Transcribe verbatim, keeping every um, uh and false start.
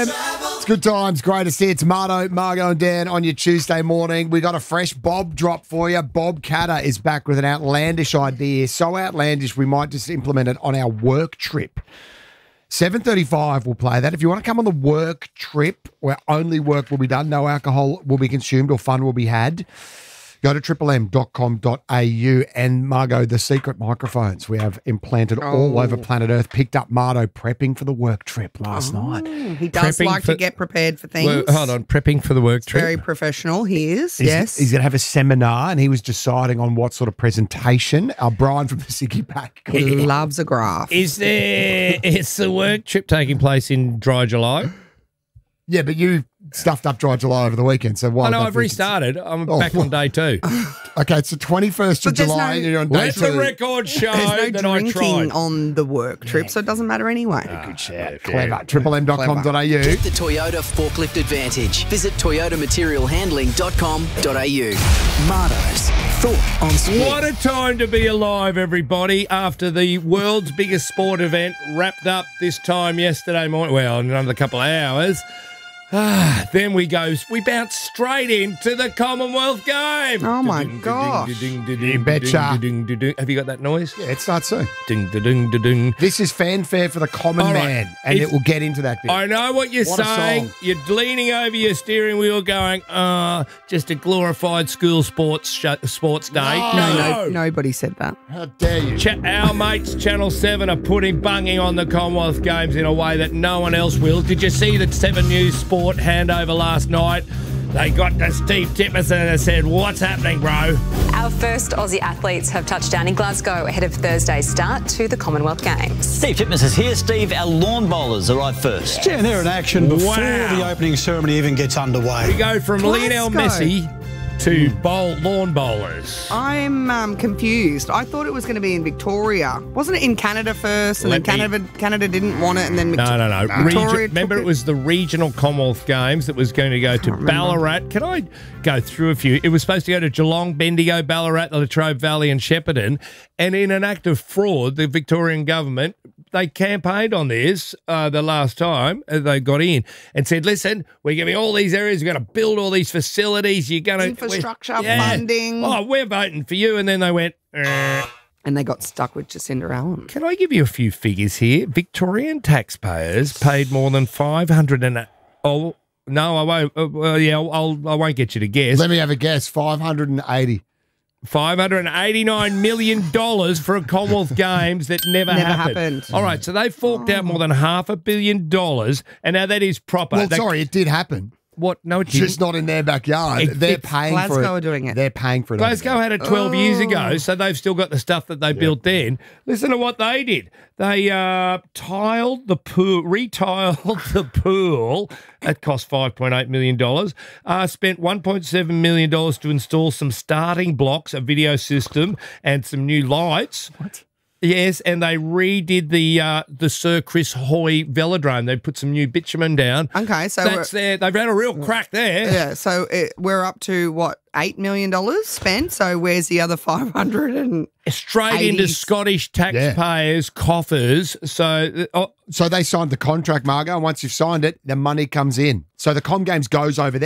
M. It's good times, greatest hits. Marto, Margot and Dan on your Tuesday morning. We got a fresh Bob drop for you. Bob Catter is back with an outlandish idea. So outlandish, we might just implement it on our work trip. seven thirty-five, we'll play that. If you want to come on the work trip where only work will be done, no alcohol will be consumed or fun will be had, go to triple m dot com dot a u. And Margot, the secret microphones we have implanted oh. all over planet Earth picked up Marto prepping for the work trip last oh. night. He does Prepping like for, to get prepared for things. Well, hold on, prepping for the work trip. Very professional, he is, He's, yes. He's going to have a seminar and he was deciding on what sort of presentation. Our Brian from the Siggy Pack. He loves a graph. Is there, is the work trip taking place in dry July? Yeah, but you stuffed up dry July over the weekend, so why? I know, would that I've be- restarted. I'm Oh, back on day two. Okay, it's the twenty-first of But there's July no- and you're on day Let two. the record show There's that no I drinking tried. on the work trip, so it doesn't matter anyway. Good shout. Clever. triple m dot com dot a u. Get the Toyota forklift advantage. Visit toyota material handling dot com dot a u. Marto's Thought on Sport. What a time to be alive, everybody, after the world's biggest sport event wrapped up this time yesterday morning. Well, in another couple of hours. Ah, then we go, we bounce straight into the Commonwealth Game. Oh, my gosh. You betcha. Have you got that noise? Yeah, it starts soon. Ding, da, ding, da, ding. This is fanfare for the common All right. man, and It's- it will get into that bit. I know what you're What a saying. song. You're leaning over your steering wheel going, uh, just a glorified school sports sh- sports day. No. No, no, nobody said that. How dare you? Ch- our mates, Channel seven, are putting bunging on the Commonwealth Games in a way that no one else will. Did you see the seven News Sport handover last night? They got to Steve Tipperson and said, what's happening, bro? Our first Aussie athletes have touched down in Glasgow ahead of Thursday's start to the Commonwealth Games. Steve Titmus is here. Steve, our lawn bowlers arrive first. Yeah, they're in action before Wow. the opening ceremony even gets We underway. go from Lionel Glasgow. Messi to bowl lawn bowlers. I'm um, confused. I thought it was going to be in Victoria. Wasn't it in Canada first, and Let then me- Canada Canada didn't want it, and then No, no, no. Regi- Victoria took remember, it was the regional Commonwealth Games that was going to go to remember. Ballarat. Can I go through a few? It was supposed to go to Geelong, Bendigo, Ballarat, the Latrobe Valley and Shepparton. And in an act of fraud, the Victorian government, they campaigned on this uh, the last time uh, they got in and said, listen, we're giving all these areas, we're going to build all these facilities. You're going to... Infrastructure, funding. Oh, we're voting for you. And then they went... "Eh." and they got stuck with Jacinda Allen. Can I give you a few figures here? Victorian taxpayers paid more than five hundred and oh no, I won't. Uh, well, yeah, I'll, I'll I won't get you to guess. Let me have a guess. five hundred eighty. Five hundred and eighty nine million dollars for a Commonwealth Games that never, Never happened. happened. All right, so they forked out more than half a billion dollars, and now that is proper. Well, That- sorry, it did happen. What? No, it didn't. Just not in their backyard. It- They're it's paying for it. Glasgow are doing it. They're paying for it. over Glasgow there. had it twelve years Oh. ago, so they've still got the stuff that they built then. Listen to what they did. They uh, tiled the pool, retiled the pool. That cost five point eight million dollars. Uh, spent one point seven million dollars to install some starting blocks, a video system, and some new lights. What? Yes, and they redid the uh, the Sir Chris Hoy velodrome. They put some new bitumen down. Okay, so That's there. They've had a real crack there. yeah, so it, we're up to what eight million dollars spent. So where's the other five hundred and Straight into eighties. Scottish taxpayers' coffers. So, uh, So they signed the contract, Margot, and once you've signed it, the money comes in. So the Com Games goes over there.